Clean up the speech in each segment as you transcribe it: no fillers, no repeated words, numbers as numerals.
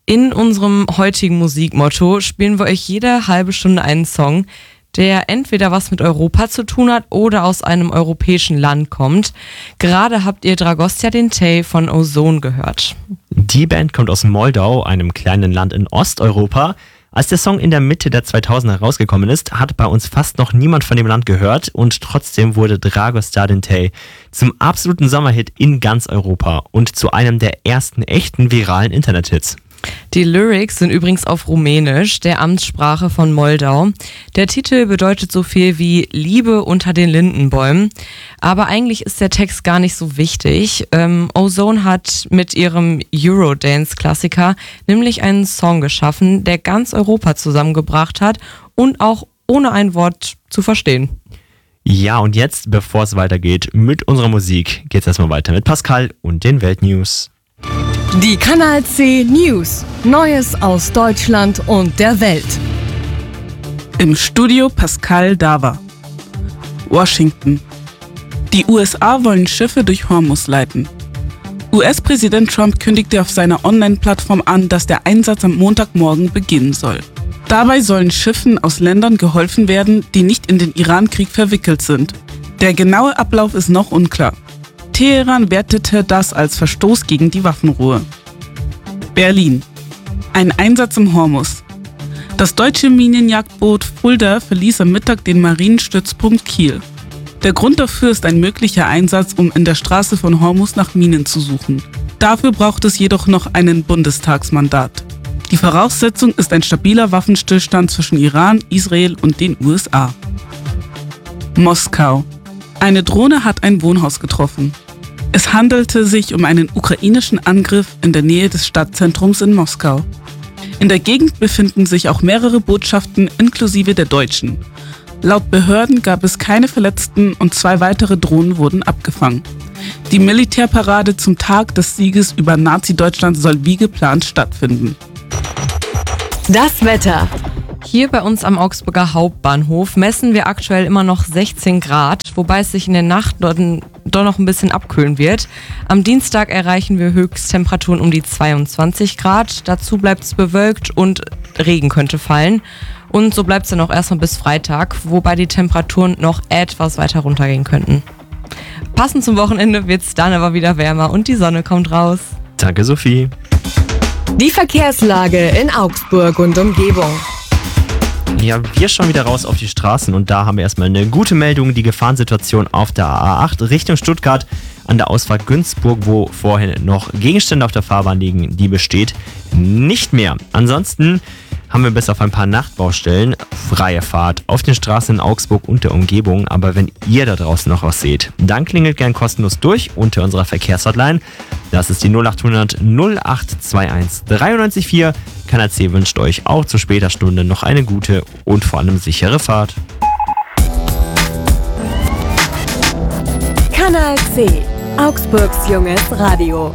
In unserem heutigen Musikmotto spielen wir euch jede halbe Stunde einen Song, der entweder was mit Europa zu tun hat oder aus einem europäischen Land kommt. Gerade habt ihr Dragostea Dintei von Ozone gehört. Die Band kommt aus Moldau, einem kleinen Land in Osteuropa. Als der Song in der Mitte der 2000er rausgekommen ist, hat bei uns fast noch niemand von dem Land gehört und trotzdem wurde Dragostea Dintei zum absoluten Sommerhit in ganz Europa und zu einem der ersten echten viralen Internethits. Die Lyrics sind übrigens auf Rumänisch, der Amtssprache von Moldau. Der Titel bedeutet so viel wie Liebe unter den Lindenbäumen. Aber eigentlich ist der Text gar nicht so wichtig. Ozone hat mit ihrem Eurodance-Klassiker nämlich einen Song geschaffen, der ganz Europa zusammengebracht hat und auch ohne ein Wort zu verstehen. Ja, und jetzt, bevor es weitergeht mit unserer Musik, geht's erstmal weiter mit Pascal und den Weltnews. Die Kanal C News. Neues aus Deutschland und der Welt. Im Studio Pascal Dawa. Washington. Die USA wollen Schiffe durch Hormuz leiten. US-Präsident Trump kündigte auf seiner Online-Plattform an, dass der Einsatz am Montagmorgen beginnen soll. Dabei sollen Schiffen aus Ländern geholfen werden, die nicht in den Iran-Krieg verwickelt sind. Der genaue Ablauf ist noch unklar. Teheran wertete das als Verstoß gegen die Waffenruhe. Berlin. Ein Einsatz im Hormuz. Das deutsche Minenjagdboot Fulda verließ am Mittag den Marinestützpunkt Kiel. Der Grund dafür ist ein möglicher Einsatz, um in der Straße von Hormuz nach Minen zu suchen. Dafür braucht es jedoch noch ein Bundestagsmandat. Die Voraussetzung ist ein stabiler Waffenstillstand zwischen Iran, Israel und den USA. Moskau. Eine Drohne hat ein Wohnhaus getroffen. Es handelte sich um einen ukrainischen Angriff in der Nähe des Stadtzentrums in Moskau. In der Gegend befinden sich auch mehrere Botschaften inklusive der deutschen. Laut Behörden gab es keine Verletzten und 2 weitere Drohnen wurden abgefangen. Die Militärparade zum Tag des Sieges über Nazi-Deutschland soll wie geplant stattfinden. Das Wetter. Hier bei uns am Augsburger Hauptbahnhof messen wir aktuell immer noch 16 Grad, wobei es sich in der Nacht doch noch ein bisschen abkühlen wird. Am Dienstag erreichen wir Höchsttemperaturen um die 22 Grad. Dazu bleibt es bewölkt und Regen könnte fallen. Und so bleibt es dann auch erstmal bis Freitag, wobei die Temperaturen noch etwas weiter runtergehen könnten. Passend zum Wochenende wird es dann aber wieder wärmer und die Sonne kommt raus. Danke, Sophie. Die Verkehrslage in Augsburg und Umgebung. Ja, wir schauen wieder raus auf die Straßen und da haben wir erstmal eine gute Meldung. Die Gefahrensituation auf der A8 Richtung Stuttgart an der Ausfahrt Günzburg, wo vorhin noch Gegenstände auf der Fahrbahn liegen, die besteht nicht mehr. Ansonsten haben wir bis auf ein paar Nachtbaustellen freie Fahrt auf den Straßen in Augsburg und der Umgebung. Aber wenn ihr da draußen noch was seht, dann klingelt gern kostenlos durch unter unserer Verkehrshotline. Das ist die 0800 0821 93 4. Kanal C wünscht euch auch zu später Stunde noch eine gute und vor allem sichere Fahrt. Kanal C. Augsburgs junges Radio.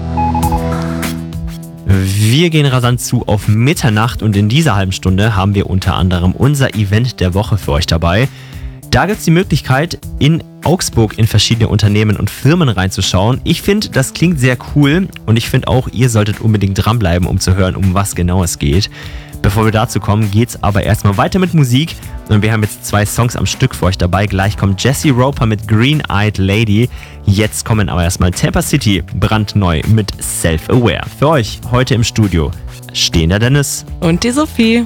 Wir gehen rasant zu auf Mitternacht und in dieser halben Stunde haben wir unter anderem unser Event der Woche für euch dabei. Da gibt es die Möglichkeit, in Augsburg in verschiedene Unternehmen und Firmen reinzuschauen. Ich finde, das klingt sehr cool und ich finde auch, ihr solltet unbedingt dranbleiben, um zu hören, um was genau es geht. Bevor wir dazu kommen, geht's aber erstmal weiter mit Musik. Und wir haben jetzt 2 Songs am Stück für euch dabei. Gleich kommt Jesse Roper mit Green Eyed Lady. Jetzt kommen aber erstmal Tampa City brandneu mit Self-Aware. Für euch heute im Studio stehen der Dennis und die Sophie.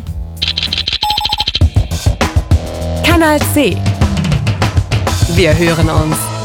Kanal C. Wir hören uns.